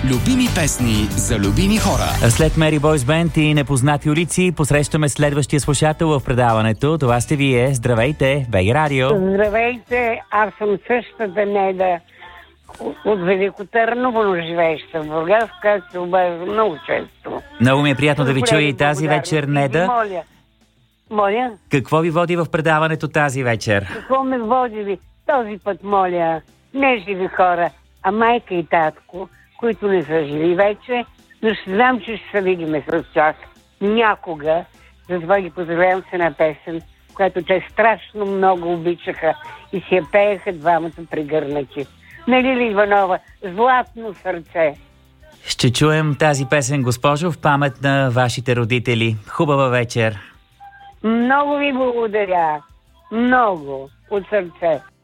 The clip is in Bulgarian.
Любими песни за любими хора. След Мери Бойс Бенд и Непознати улици посрещаме следващия слушател в предаването. Това сте вие. Здравейте, БГ Радио. Здравейте, аз съм същата Неда от Велико Търново, но живееща в Бургас, която се обажда много често. Много ми е приятно да ви чуя и тази вечер, Неда. Моля? Какво ви води в предаването тази вечер? Какво ме води ви? Този път, моля, не живи хора, а майка и татко, които не са живи вече, но ще знам, че ще се видиме с тях някога. Затова ги поздравявам с една песен, която те страшно много обичаха и си я пееха двамата пригърнати. Нали ли, Иванова? Златно сърце. Ще чуем тази песен, госпожо, в памет на вашите родители. Хубава вечер. Много ви благодаря. Много от сърце.